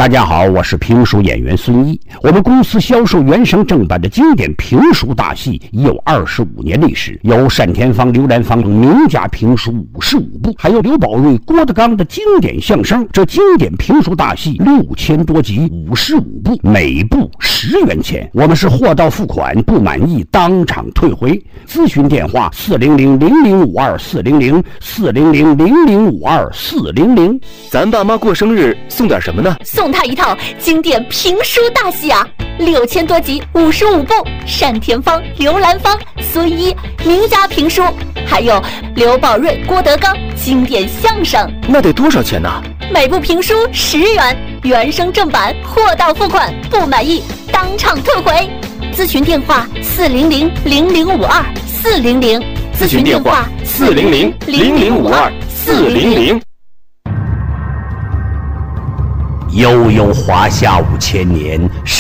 大家好，我是评书演员孙一。我们公司销售原声正版的经典评书大戏已有25年历史，有单田芳、刘兰芳等名家评书55部，还有刘宝瑞、郭德纲的经典相声。这经典评书大戏6000多集，55部，每部10元钱。我们是货到付款，不满意当场退回。咨询电话400-0052-400，400-0052-400。 咱爸妈过生日送点什么呢？ 送他一套经典评书大戏啊，6000多集，55部，单田芳、刘兰芳、孙一名家评书，还有刘宝瑞、郭德纲经典相声。 那得多少钱呢？ 每部评书10元，原声正版，货到付款，不满意当场退回。咨询电话400-0052-400， 咨询电话400-0052-400。 悠悠华夏5000年。